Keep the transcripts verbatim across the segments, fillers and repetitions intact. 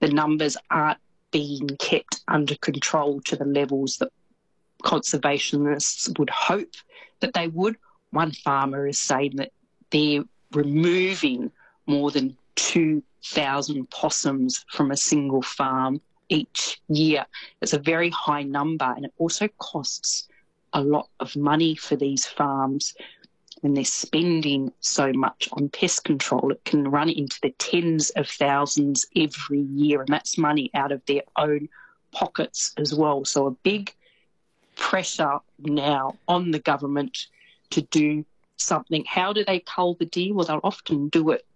the numbers aren't being kept under control to the levels that conservationists would hope that they would. One farmer is saying that they're removing more than two thousand possums from a single farm each year. It's a very high number, and it also costs a lot of money for these farms. When they're spending so much on pest control, it can run into the tens of thousands every year, and that's money out of their own pockets as well. So a big pressure now on the government to do something. How do they cull the deer? Well, they'll often do it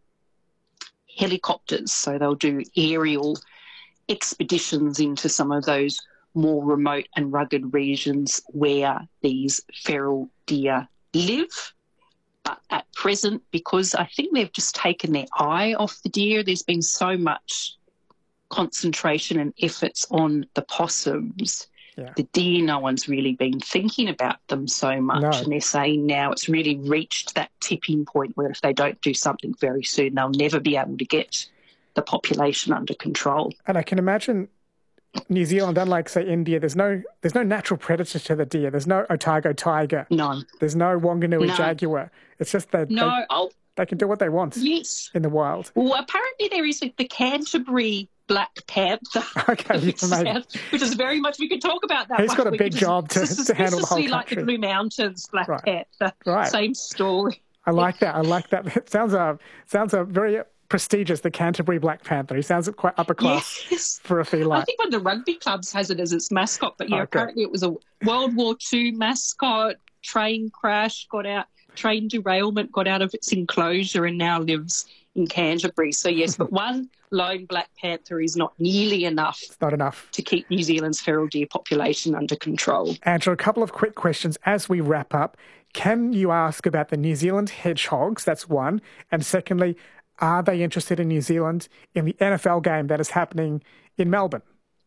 helicopters, so they'll do aerial expeditions into some of those more remote and rugged regions where these feral deer live. But at present, because I think they've just taken their eye off the deer, there's been so much concentration and efforts on the possums. Yeah. The deer, no one's really been thinking about them so much. No. And they're saying now it's really reached that tipping point where if they don't do something very soon, they'll never be able to get the population under control. And I can imagine New Zealand, unlike, say, India, there's no there's no natural predator to the deer. There's no Otago tiger. No. There's no Wanganui no. jaguar. It's just that no, they, I'll, they can do what they want yes. in the wild. Well, apparently there is the Canterbury Black Panther, okay, which, is, which is very much, we could talk about that. He's got a big job to, to handle the whole country. Like the Blue Mountains Black right. Panther, right. same story. I like that. I like that. It sounds uh, sounds uh, very prestigious, the Canterbury Black Panther. He sounds quite upper class yes. for a feline. I think one of the rugby clubs has it as its mascot, but yeah, okay. apparently it was a World War Two mascot, train crash, got out, train derailment, got out of its enclosure and now lives in Canterbury. So yes, but one lone Black Panther is not nearly enough. It's not enough. To keep New Zealand's feral deer population under control. Angela, a couple of quick questions as we wrap up. Can you ask about the New Zealand hedgehogs? That's one. And secondly, are they interested in New Zealand in the N F L game that is happening in Melbourne?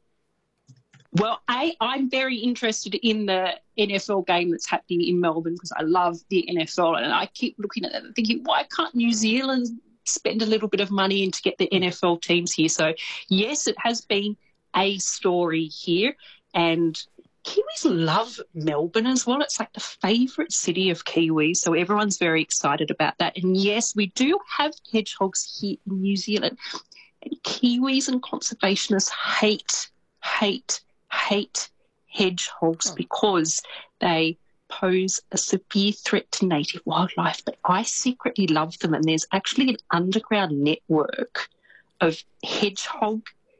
Well, A, I'm very interested in the N F L game that's happening in Melbourne because I love the N F L, and I keep looking at that and thinking, why can't New Zealand spend a little bit of money in to get the N F L teams here? So, yes, it has been a story here, and Kiwis love Melbourne as well. It's like the favourite city of Kiwis, so everyone's very excited about that. And yes, we do have hedgehogs here in New Zealand. And Kiwis and conservationists hate, hate, hate hedgehogs oh. because they pose a severe threat to native wildlife. But I secretly love them, and there's actually an underground network of hedgehog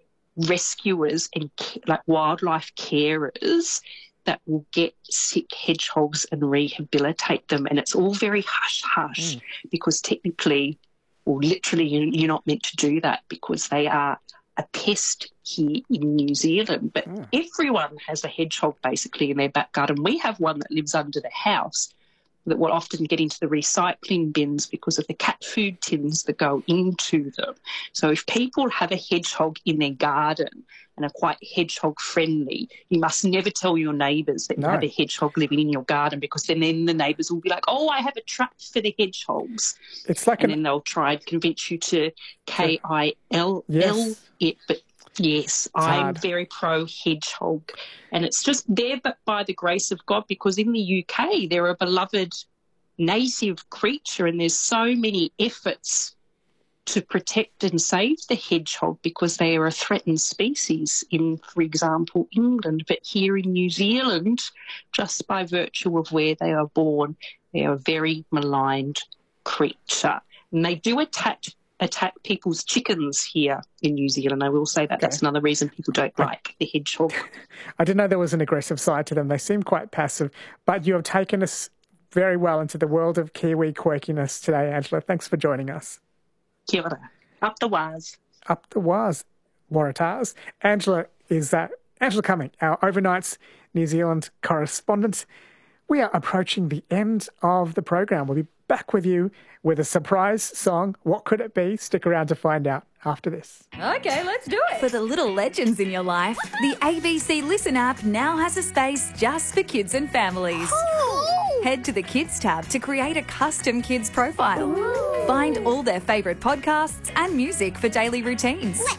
rescuers and like wildlife carers that will get sick hedgehogs and rehabilitate them, and it's all very hush hush mm. because technically, or literally, you're not meant to do that because they are a pest here in New Zealand. But mm. everyone has a hedgehog basically in their back garden. We have one that lives under the house that will often get into the recycling bins because of the cat food tins that go into them. So if people have a hedgehog in their garden and are quite hedgehog friendly, you must never tell your neighbours that no. you have a hedgehog living in your garden, because then, then the neighbours will be like, oh, I have a trap for the hedgehogs. It's like and an... then they'll try and convince you to K I L L yes. it. But yes, it's I'm hard. very pro hedgehog, and it's just there but by the grace of God, because in the U K they're a beloved native creature, and there's so many efforts to protect and save the hedgehog because they are a threatened species in, for example, England. But here in New Zealand, just by virtue of where they are born, they are a very maligned creature, and they do attack attack people's chickens here in New Zealand. I will say that. Okay. That's another reason people don't I, like the hedgehog. I didn't know there was an aggressive side to them. They seem quite passive, but you have taken us very well into the world of Kiwi quirkiness today, Angela. Thanks for joining us. Kia ora. Up the waz. Up the waz, Waratahs. Angela is uh, Angela Cumming, our overnights New Zealand correspondent. We are approaching the end of the program. We'll be back with you with a surprise song. What could it be? Stick around to find out after this. Okay, let's do it. For the little legends in your life, the A B C Listen app now has a space just for kids and families. Cool. Head to the Kids tab to create a custom kids profile. Ooh. Find all their favourite podcasts and music for daily routines. Let's